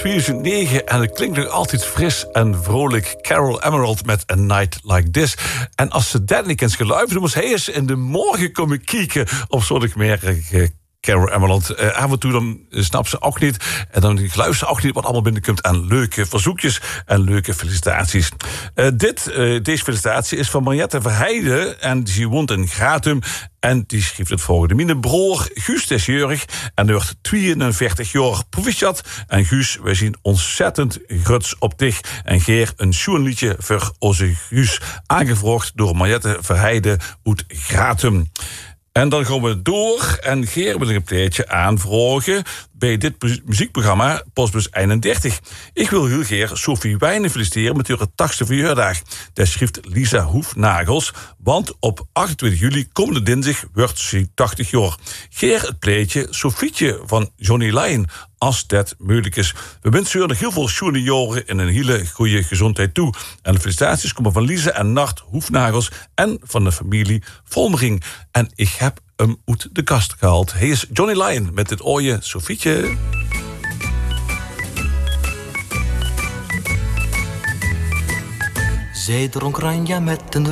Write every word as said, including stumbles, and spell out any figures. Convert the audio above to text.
tweeduizend negen en het klinkt nog altijd fris en vrolijk. Carol Emerald met A Night Like This. En als ze dat niet kent geluisterd, moest hij eens in de morgen komen kijken op zondagmiddag. Carol Emerald. Uh, af en toe dan snapt ze ook niet. En dan luistert ze ook niet wat allemaal binnenkomt aan leuke verzoekjes en leuke felicitaties. Uh, dit, uh, deze felicitatie is van Mariette Verheijden. En die woont in Gratum. En die schreef het volgende. Mijn broer Guus is jeurig en die wordt tweeënveertig jaar proficiat. En Guus, wij zien ontzettend gruts op dich. En Geer een schoenliedje voor onze Guus. Aangevraagd door Mariette Verheijden uit Gratum. En dan gaan we door en Geer wil een plaatje aanvragen bij dit muziekprogramma Postbus eenendertig. Ik wil heel graag Sophie Wijnen feliciteren met haar tachtigste verjaardag. Dat schrijft Lisa Hoefnagels, want op achtentwintig juli, komende dinsdag, wordt ze tachtig jaar. Geer het plaatje Sofietje van Johnny Lyon, als dat mogelijk is. We wensen u nog heel veel schoene jaren en een hele goede gezondheid toe. En de felicitaties komen van Lisa en Nart Hoefnagels en van de familie Volmering. En ik heb hem uit de kast gehaald. Hij is Johnny Lyon met dit ooie Sofietje. Zij dronk Ranja met een